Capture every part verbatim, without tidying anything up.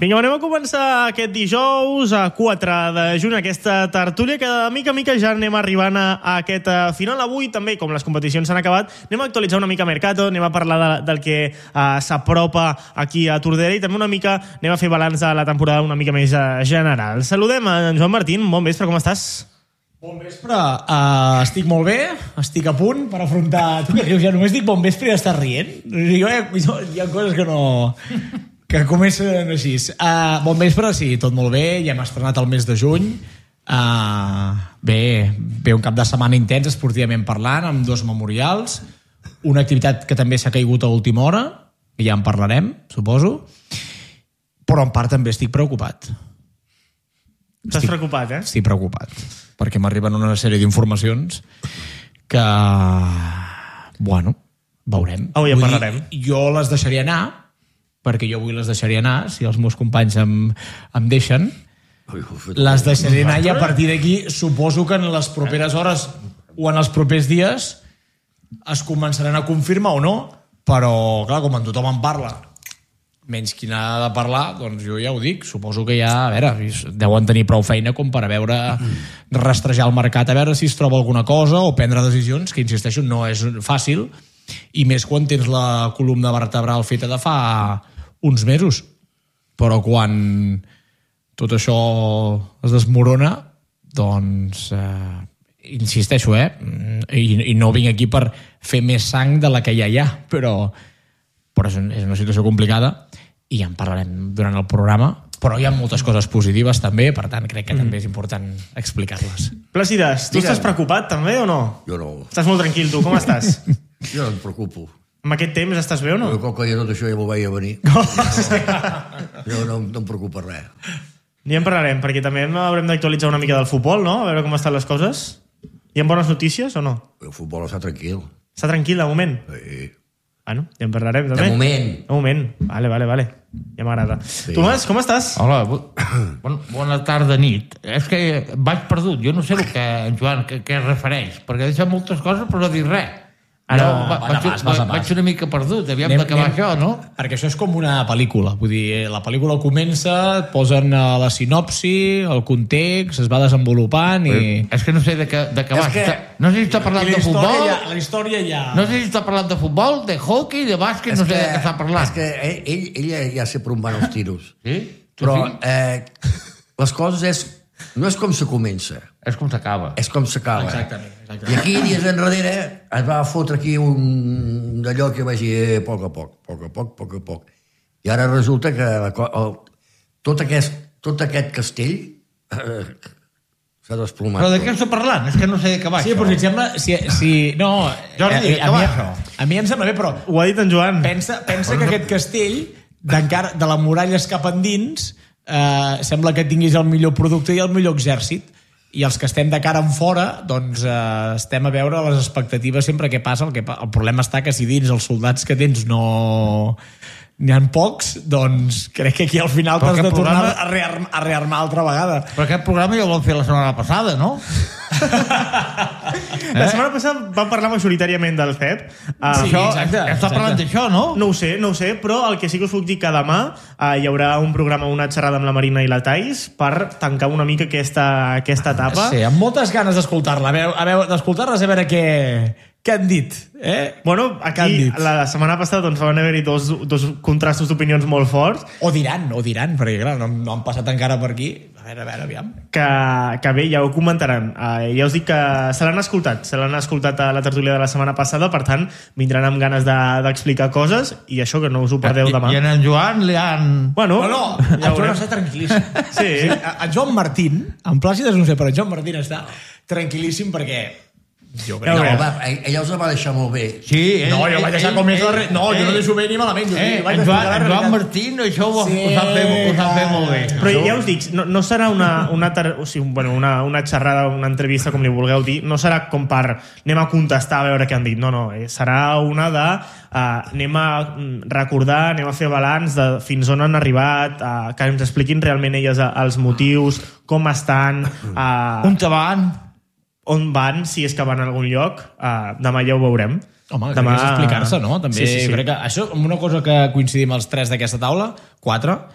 Vinga, anem a començar aquest dijous, a quatre de juny, aquesta tertúlia, que de mica a mica ja anem arribant a, a aquest final. Avui també, com les competicions s'han acabat, anem a actualitzar una mica Mercato, anem a parlar de, del que uh, s'apropa aquí a Tordera i també una mica anem a fer balanç de la temporada una mica més uh, general. Saludem a en Joan Martín. Bon vespre, com estàs? Bon vespre. Uh, estic molt bé, estic a punt per afrontar... Tu que dius, ja només dic bon vespre i estàs rient. Jo, jo, hi ha coses que no... que comencen així. Uh, bon vespre, sí, tot molt bé, ja hem estrenat el mes de juny. Uh, bé, bé, un cap de setmana intens, esportivament parlant, amb dos memorials, una activitat que també s'ha caigut a última hora, que ja en parlarem, suposo, però en part també estic preocupat. Estàs estic, preocupat, eh? Estic preocupat, perquè m'arriben una sèrie d'informacions que, bueno, veurem. Avui en parlarem. Dir, jo les deixaria anar, perquè jo avui les deixaria anar, si els meus companys em, em deixen, les deixaré anar i a partir d'aquí suposo que en les properes hores o en els propers dies es començaran a confirmar o no, però clar, com en tothom en parla, menys qui n'ha de parlar, doncs jo ja ho dic, suposo que ja, a veure, deuen tenir prou feina com per a veure, rastrejar el mercat, a veure si es troba alguna cosa o prendre decisions, que insisteixo, no és fàcil, i més quan tens la columna vertebral feta de fa uns mesos. Però quan tot això es desmorona, doncs eh, insisteixo, eh? I, i no vinc aquí per fer més sang de la que ja hi ha, però, però és una situació complicada i ja en parlarem durant el programa. Però hi ha moltes coses positives també, per tant crec que mm. també és important explicar-les. Plàcides, tu estàs preocupat també o no? Jo no. Estàs molt tranquil, tu, com estàs? Jo no em preocupo. Amb aquest temps estàs bé o no? Com que ja tot això ja m'ho veia venir. Jo no, no em preocupa res. Ni en parlarem, perquè també haurem d'actualitzar una mica del futbol, no? A veure com estan les coses. Hi ha bones notícies o no? El futbol està tranquil. Està tranquil de moment? Sí. Bueno, ja en parlarem també. De moment. De moment. Vale, vale, vale. Ja m'agrada. Sí. Tomàs, com estàs? Hola, bo... bon, bona tarda, nit. És que vaig perdut. Jo no sé el que en Joan què es refereix, perquè ha deixat moltes coses però no ha dit res. Ara, no, va, vaig, vas, vas, vaig una mica perdut, aviam d'acabar això, no? Perquè això és com una pel·lícula, vull dir, la pel·lícula comença, et posen la sinopsi, el context, es va desenvolupant i... És que no sé de què, de què vas. Que... No sé si està parlant de futbol... Ja, la història ja... No sé si està parlant de futbol, de hockey, de bàsquet, no sé de què està parlant. És que ell, ell ja, ja sé per on van els tiros. Sí? Però eh, les coses és... No és com se comença. És com s'acaba. És com s'acaba. Exactament, exactament. I aquí, dies enrere, es va fotre aquí un d'allò que vaig dir a poc a poc, poc a poc, poc a poc. I ara resulta que la, el, tot, aquest, tot aquest castell eh, s'ha desplomat. Però de què està parlant? És que no sé de què va sí, això. Sí, però si et sembla... Si, si, no, Jordi, a, a, a, mi, això? a mi em sembla bé, però... Ho ha dit en Joan. Pensa, pensa que aquest castell, de la muralla cap endins, eh, sembla que tinguis el millor producte i el millor exèrcit. I els que estem de cara en fora, doncs eh, estem a veure les expectatives sempre què passa. El, que, el problema està que si dins els soldats que tens no... n'hi ha pocs, doncs crec que aquí al final t'has de tornar programa... a, rearmar, a rearmar altra vegada. Però aquest programa ja ho vam fer la setmana passada, no? La setmana passada vam parlar majoritàriament del C E P. Uh, sí, això, exacte. Està parlant d'això, no? No ho sé, no ho sé, però el que sí que us puc dir que demà uh, hi haurà un programa, una xerrada amb la Marina i la Thais per tancar una mica aquesta, aquesta etapa. Sí, amb moltes ganes d'escoltar-la, a veure, d'escoltar-les a veure què... Què han dit? Eh? Bueno, aquí la setmana passada doncs, van haver-hi dos, dos contrastos d'opinions molt forts. O diran, o diran, perquè clar, no, no han passat encara per aquí. A veure, a veure, aviam. Que, que bé, ja ho comentaran. Uh, ja us dic que se l'han escoltat. Se l'han escoltat a la tertúlia de la setmana passada, per tant, vindran amb ganes d'explicar de, coses i això que no us ho perdeu demà. I en en Joan li han... Bueno, no, no, ja en Joan està tranquil·líssim. Sí. sí. En Joan Martín, en Plàcides no sé, però en Joan Martín està tranquil·líssim perquè... Jo crec no, que... va, ella els va deixar molt bé. Sí, ell, no, jo vaig deixar ell, com és la... Re... No, eh, jo no deixo bé ni malament. Jo eh, vaig en Joan, en Joan Martín, això ho, sí, ho sap fer, ho sap fer molt bé. Però ja us dic, no, no serà una, una, ter... o sigui, bueno, una, una xerrada, una entrevista, com li vulgueu dir, no serà com per anem a contestar a veure què han dit. No, no, eh, serà una de uh, anem a recordar, anem a fer balanç de fins on han arribat, uh, que ens expliquin realment elles uh, els motius, com estan... Uh, on te van... on van, si és que van a algun lloc. Uh, demà ja ho veurem. Home, demà... crec que és explicar-se, no? També sí, sí, sí. crec que això, amb una cosa que coincidim els tres d'aquesta taula, quatre,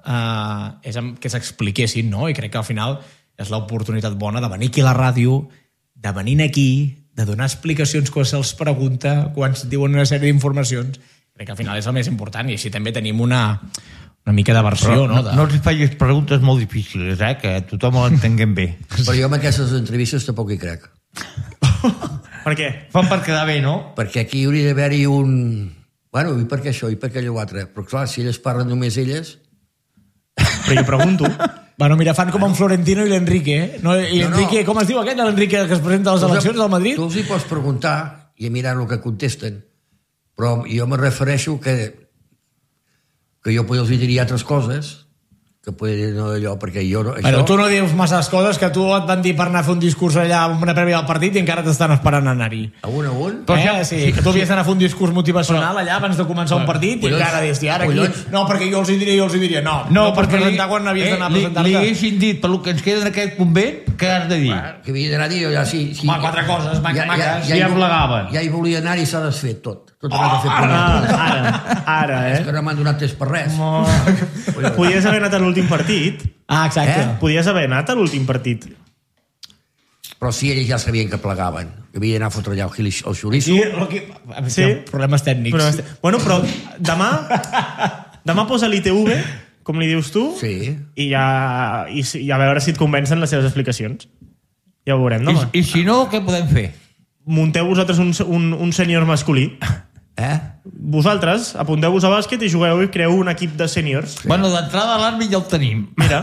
uh, és que s'expliquessin, no? I crec que al final és l'oportunitat bona de venir aquí a la ràdio, de venir aquí, de donar explicacions quan se'ls pregunta, quan es diuen una sèrie d'informacions. Crec que al final és el més important i així també tenim una, una mica de versió. Però no, no, de... no els facis preguntes molt difícils, eh? Que tothom ho entenguem bé. Però jo amb aquestes entrevistes tampoc hi crec. Per què? Fan per quedar bé, no? Perquè aquí hauria d'haver-hi un... Bueno, i per què això, i per què allò altre? Però clar, si elles parlen només elles... Però jo pregunto... Bueno, mira, fan com en Florentino i l'Enrique, eh? No, I l'Enrique, no, no. Com es diu aquest, l'Enrique que es presenta a les eleccions del Madrid? Tu els hi pots preguntar i mirar el que contesten, però jo me refereixo que que jo els diria altres coses que poder no allò, perquè jo... Això... Però tu no dius masses coses que tu et van dir per anar a fer un discurs allà amb una prèvia del partit i encara t'estan esperant anar-hi. A un a un? Eh? Ja, sí, que tu havies d'anar a fer un discurs motivacional allà abans de començar un partit i collons, encara dius, ara aquí... collons. No, perquè jo els hi diria, jo els hi diria. No, No, no per perquè presentar quan havies d'anar a presentar-te. Li haguessin dit, pel que ens queda en aquest convent, què has de dir? Que havia d'anar a dir, ja sí... sí Home, quatre coses, maques, maques. ja hi plegaven. Ja hi volia anar i s'ha desfet tot. Tot Oh, oh, fet Ah, ara, ara, És eh? que no m'han donat temps per res. Podies haver anat a l'últim partit. Ah, exacte. Eh? Podies haver anat a l'últim partit. Però si ells ja sabien que plegaven, que havia d'anar a fotre allà el, gili- el xoriço. Sí, el que... Sí. Problemes tècnics. Però, bueno, però demà... Demà posa l'I T V, com li dius tu, Sí. i, ja, i, i a veure si et convencen les seves explicacions. Ja ho veurem, I, demà. I si no, què podem fer? Munteu vosaltres un, un, un sènior masculí. Eh? Vosaltres apunteu-vos a bàsquet i jugueu i creeu un equip de sèniors. Sí. Bueno, d'entrada l'àrbit ja el tenim. Mira.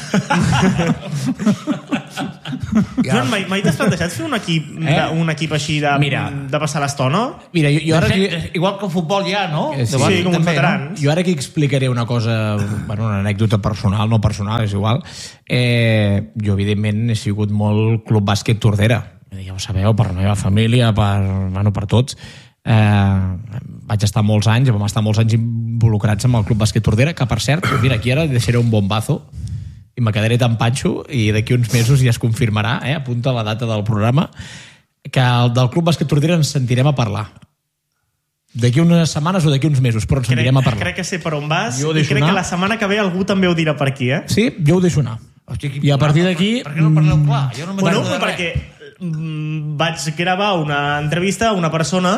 Ja. Joan, mai, mai t'has plantejat fer un equip, Eh? de, un equip així de, Mira. de passar l'estona? Mira, jo, jo ara... Ara, igual que el futbol ja, no? Eh, sí. De bàsquet Sí, com uns també, veterans. Jo ara aquí explicaré una cosa, bueno, una anècdota personal, no personal, és igual. Eh, jo, evidentment, he sigut molt Club Bàsquet Tordera. Ja ho sabeu, per la meva família, per, bueno, per tots. Eh, vaig estar molts anys, vam estar molts anys involucrats amb el Club Bàsquet Tordera, que, per cert, mira, aquí ara deixaré un bombazo i me quedaré tan panxo i d'aquí uns mesos ja es confirmarà, eh, apunta la data del programa, que el del Club Bàsquet Tordera ens sentirem a parlar. D'aquí unes setmanes o d'aquí uns mesos, però ens Crec, sentirem a parlar. crec que sé per on vas Jo ho i deixo crec anar. que la setmana que ve algú també ho dirà per aquí, eh? Sí, jo ho deixo anar. Hòstia, quin I a partir programa, d'aquí... Per què no parleu clar? Jo no Bueno, m'entero de res. perquè mm, vaig gravar una entrevista a una persona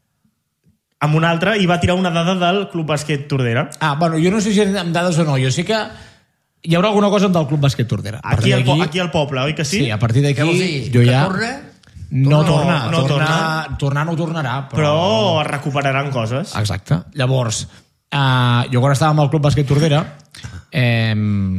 amb una altra i va tirar una dada del Club Bàsquet Tordera. Ah, bueno, jo no sé si amb dades o no. Jo sé que hi haurà alguna cosa del Club Bàsquet Tordera. A Aquí partir al, po d'aquí- aquí al poble, oi que sí? Sí, a partir Què vols d'aquí dir? jo Que ja... torna? No, No, torna, no torna, torna. tornar no tornarà, però... Però es recuperaran coses. Exacte. Llavors, uh, jo quan estava amb el Club Bàsquet Tordera, eh,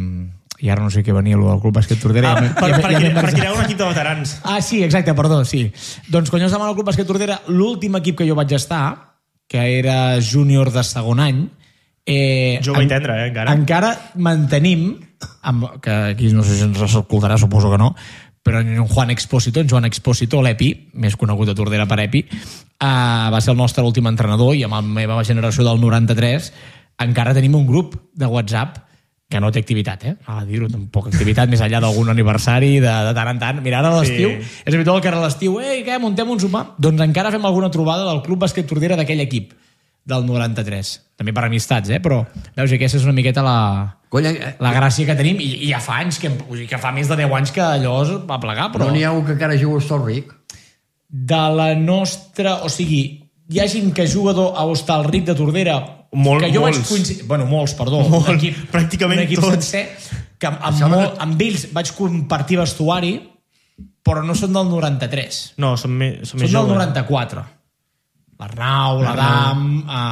i ara no sé què venia, el del Club Bàsquet Tordera... Ah, ja m'he- per, ja m'he- per, ja m'he per, per marxat. crear un equip de veterans. Ah, sí, exacte, perdó, sí. Doncs quan jo estava al Club Bàsquet Tordera, l'últim equip que jo vaig estar, que era júnior de segon any, eh, Jove i tendre, eh, encara. encara mantenim, amb, que aquí no sé si ens escoltarà, suposo que no, però en Juan Expósito, en Joan Expósito, l'Epi, més conegut a Tordera per Epi, eh, va ser el nostre últim entrenador i amb la meva generació del noranta-tres encara tenim un grup de WhatsApp que no té activitat, eh? A dir-ho, tampoc activitat, més enllà d'algun aniversari de, de tant en tant. Mira, ara a l'estiu, Sí. és habitual que ara a l'estiu, ei, què, muntem un sopar? Doncs encara fem alguna trobada del Club Bàsquet Tordera d'aquell equip, del noranta-tres. També per amistats, eh? Però, veus, aquesta és una miqueta la, Colla, eh, la gràcia que tenim, i, i ja fa anys, que, vull dir, que fa més de deu anys que allò es va plegar, però... no n'hi ha un que encara juga a Hostalric? De la nostra... O sigui, hi ha gent que juga a Hostalric de Tordera, Molt- que jo molts. vaig coincidir... Bueno, molts, perdó. Molt, un equip, pràcticament un equip tots. sencer, que amb, amb, sembla molt, que- amb ells vaig compartir vestuari, però no són del noranta-tres. No, són, me, són Són més del joves. noranta-quatre. L'Arnau, l'Adam...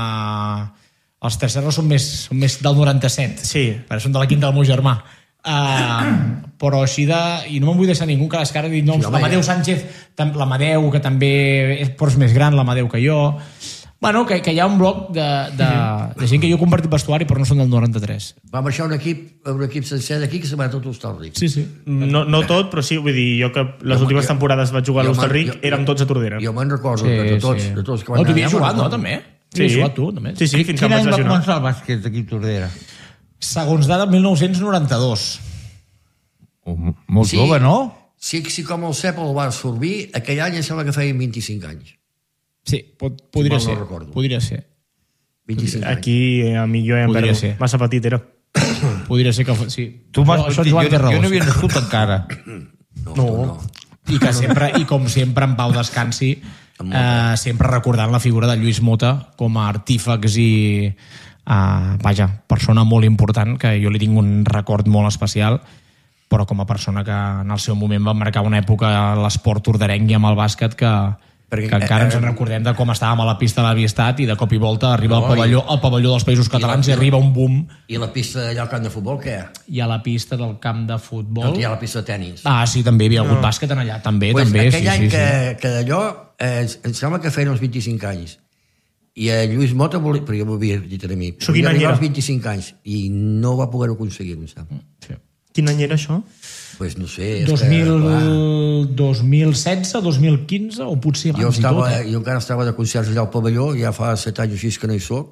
Uh, els terceros són més, són més del noranta-set. Sí. Però són de l'equip del meu germà. Uh, però així de... I no me'n vull deixar ningú, que les cares dic noms. Sí, home, L'Amadeu ja. Sánchez, tam- l'Amadeu, que també és però és més gran, l'Amadeu, que jo. Bueno, que, que hi ha un bloc de, de, de gent que jo he compartit vestuari, però no són del noranta-tres. Va marxar un equip, un equip sencer d'aquí que se va tot a Hostalric. Sí, sí. No, no tot, però sí, vull dir, jo que les Jo- últimes jo- temporades vaig jugar a jo l'Hostalric, me'n- jo- érem tots a Tordera. Jo me'n recordo Sí, de, de, tots, sí. de tots que No, van tu havies allà, me'n jugat, no, recordo. també? Sí. Havies jugat tu, també? Sí, sí, fins que Quin em any vaig va lesionar. començar el bàsquet aquí a Tordera? Segons dada, mil nou-cents noranta-dos. Oh, molt Sí. jove, no? Sí, sí, com el C E P el va absorbir, aquell any em sembla que feien vint-i-cinc anys. Sí, pot, podria mal no ser. recordo. Podria ser. vint-i-cinc anys. Aquí, eh, a mi jo ja em Podria perdo. ser. Massa petit era. Podria ser que... Sí. Tu m'has Això mentit, Joan jo, té raó. jo no havia nascut encara. No, No. no. I que sempre, i com sempre en Pau descansi, eh, sempre recordant la figura de Lluís Mota com a artífex i eh, vaja, persona molt important, que jo li tinc un record molt especial, però com a persona que en el seu moment va marcar una època a l'esport orderenc i amb el bàsquet que, Perquè, que encara ens eh, en recordem de com estàvem a la pista de l'Avistat i de cop i volta arriba No, al pavelló, al pavelló dels Països Catalans i, i la- arriba un boom. I la pista allà al camp de futbol, què? I a la pista del camp de futbol... Hi ha la pista de tennis. Ah, sí, també hi havia hagut bàsquet en allà, també, pues també, aquell sí, any sí, que, sí. que d'allò, eh, em sembla que feien uns vint-i-cinc anys. I a Lluís Mota, volia, però jo m'ho havia dit a mi, Això quin volia any arribar era? als vint-i-cinc anys i no va poder aconseguir-ho, em sembla. sí. Quin any era això? Pues no sé, és dos que, mil, clar, dos mil setze, dos mil quinze o potser abans jo, estava, i tot. Eh? jo encara estava de concerts allà al pavelló, ja fa set anys o així que no hi soc,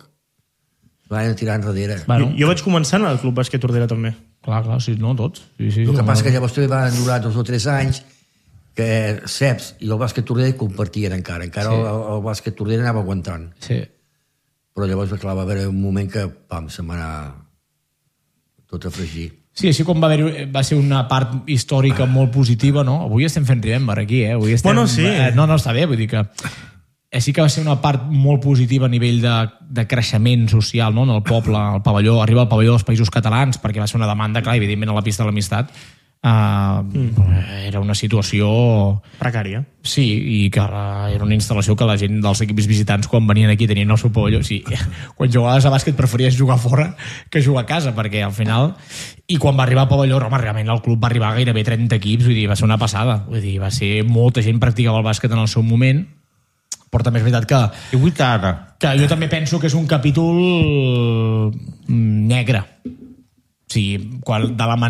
van tirar enrere. Bueno, Jo, jo vaig començar en el Club Bàsquet Tordera també. clar, clar, sí, no, tots. Sí, sí, El que sí, passa home. que llavors també van durar dos o tres anys que Ceps i el bàsquet Tordera compartien encara. Encara Sí. sí. el, el bàsquet Tordera anava aguantant. Sí. Però llavors, clar, va haver un moment que, pam, se'm va anar tot a fregir. Sí, així com va, haver, va ser una part històrica molt positiva, no? Avui estem fent Remember aquí, eh? Avui estem, Bueno, sí. Eh, no, no, està bé, vull dir que eh, sí que va ser una part molt positiva a nivell de, de creixement social, no?, en el poble, al pavelló, arriba al pavelló dels Països Catalans, perquè va ser una demanda, clar, evidentment a la pista de l'Amistat, Uh, mm. era una situació Precària. sí, i que uh, era una instal·lació que la gent dels equips visitants quan venien aquí tenien el seu pavelló, sí, quan jugaves a bàsquet preferies jugar fora que jugar a casa, perquè al final i quan va arribar al pavelló, home, realment el club va arribar a gairebé trenta equips, vull dir, va ser una passada, vull dir, va ser molta gent practicava el bàsquet en el seu moment, però també és veritat que I vuit ara. que jo també penso que és un capítol mm, negre. O sigui, quan, de la manera